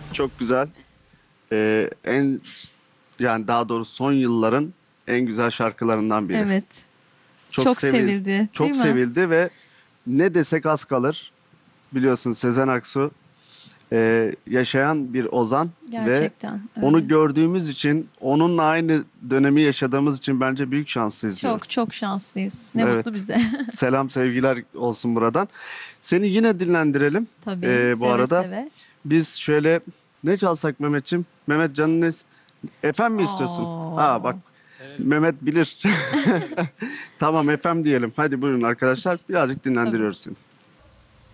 Çok güzel. En yani daha doğrusu son yılların en güzel şarkılarından biri. Evet. Çok Çok sevil sevildi, değil çok mi? sevildi ve ne desek az kalır. Biliyorsun Sezen Aksu yaşayan bir ozan ve Gerçekten öyle. onu gördüğümüz için, onunla aynı dönemi yaşadığımız için bence büyük şanslıyız diyorum. Çok çok şanslıyız. Ne Evet. mutlu bize. Selam sevgiler olsun buradan. Seni yine dinlendirelim. Tabii, Bu seve arada seve. biz şöyle ne çalsak Mehmetçim? Mehmet canın ne? Efem mi istiyorsun? Ha bak Oo. Mehmet bilir. Tamam efem diyelim. Hadi buyurun arkadaşlar. Birazcık Tabii. dinlendiriyoruz seni.